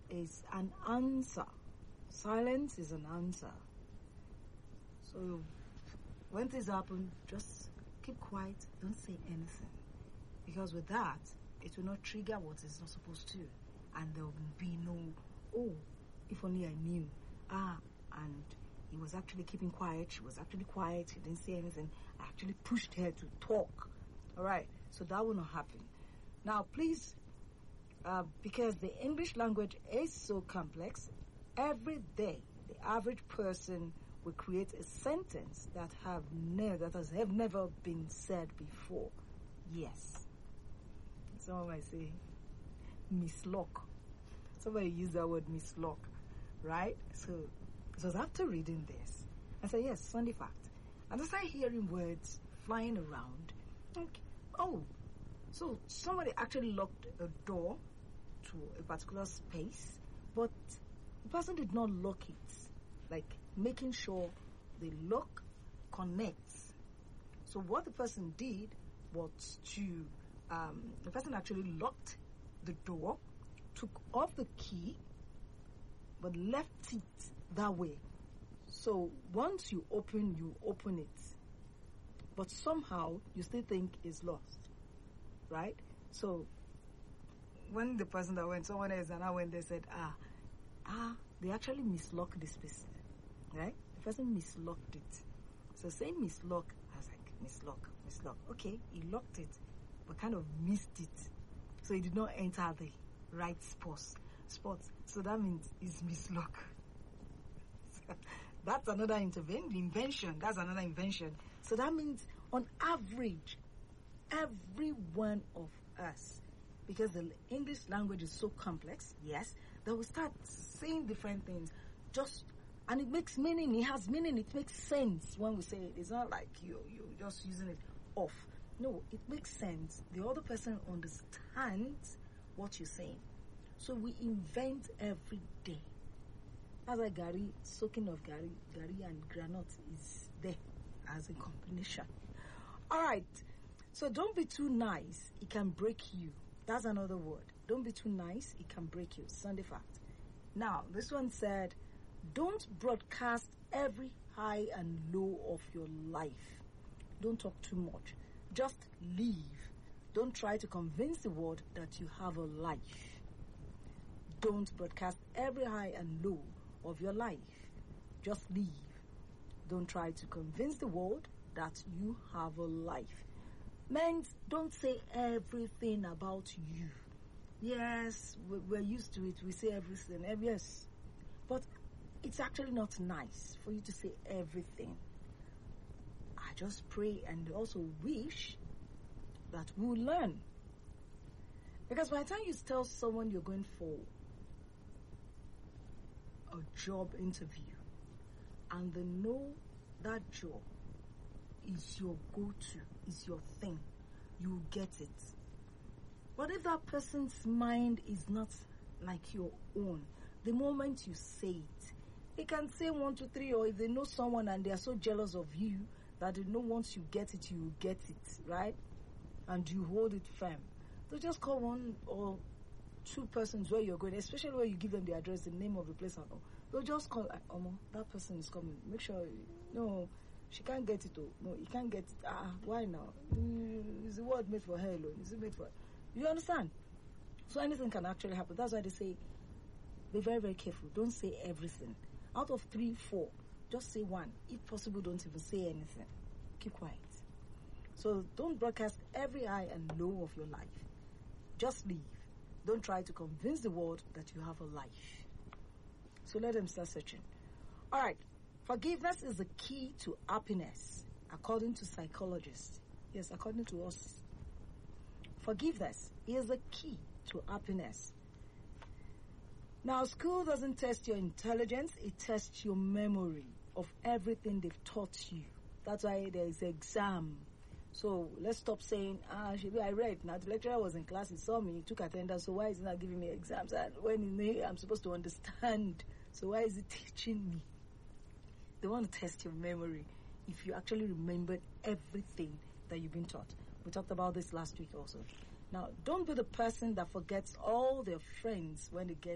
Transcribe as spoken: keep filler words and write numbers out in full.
is an answer. Silence is an answer. So when things happen, just keep quiet, don't say anything. Because with that, it will not trigger what it's not supposed to. And there will be no, oh, if only I knew. Ah, and he was actually keeping quiet. She was actually quiet. She didn't say anything. I actually pushed her to talk. All right. So that will not happen. Now, please, uh, because the English language is so complex, every day the average person will create a sentence that have never that has have never been said before. Yes. Someone might say, mislock. Somebody use that word mislock, right? So, so after reading this, I said, yes, Sunday fact. And I started hearing words flying around. Okay. Oh, so somebody actually locked a door to a particular space, but the person did not lock it, like making sure the lock connects. So what the person did was to, um, the person actually locked the door, took off the key, but left it that way. So once you open, you open it. But somehow you still think it's lost, right? So when the person that went, someone else, and I went, they said, ah, ah, they actually mislocked this person, right? The person mislocked it. So saying mislock, I was like, mislock, mislock. Okay, he locked it, but kind of missed it. So he did not enter the right spots. spots. So that means it's mislock. That's another intervention, invention. That's another invention. So that means, on average, every one of us, because the English language is so complex, yes, they will start saying different things. Just, and it makes meaning. It has meaning. It makes sense when we say it. It's not like you you just using it off. No, it makes sense. The other person understands what you're saying. So we invent every day. As a Gary, soaking of Gary, Gary and granite is there as a combination. All right. So don't be too nice. It can break you. That's another word. Don't be too nice. It can break you. Sunday fact. Now, this one said, don't broadcast every high and low of your life. Don't talk too much. Just leave. Don't try to convince the world that you have a life. Don't broadcast every high and low of your life. Just leave. Don't try to convince the world that you have a life. Men, don't say everything about you. Yes, we're used to it. We say everything. Yes. But it's actually not nice for you to say everything. I just pray and also wish that we'll learn. Because by the time you tell someone you're going for a job interview and they know that job is your go-to, is your thing, you get it. But if that person's mind is not like your own, the moment you say it, they can say one, two, three, or if they know someone and they are so jealous of you that they know once you get it, you get it, right? And you hold it firm. So just call one or two persons where you're going, especially where you give them the address, the name of the place and all. They'll just call, like, Omo, that person is coming. Make sure, no, she can't get it. Oh, no, he can't get it. Ah, why now? Mm, is the word made for her alone? Is it made for? You understand? So anything can actually happen. That's why they say, be very, very careful. Don't say everything. Out of three, four, just say one. If possible, don't even say anything. Keep quiet. So don't broadcast every high and low of your life. Just leave. Don't try to convince the world that you have a life. So let them start searching. All right. Forgiveness is the key to happiness, according to psychologists. Yes, according to us. Forgiveness is the key to happiness. Now, school doesn't test your intelligence. It tests your memory of everything they've taught you. That's why there is an exam. So let's stop saying, ah, Shebi, I read. Now the lecturer was in class, he saw me, he took attendance, so why is he not giving me exams? And when I'm supposed to understand, so why is he teaching me? They want to test your memory if you actually remembered everything that you've been taught. We talked about this last week also. Now, don't be the person that forgets all their friends when they get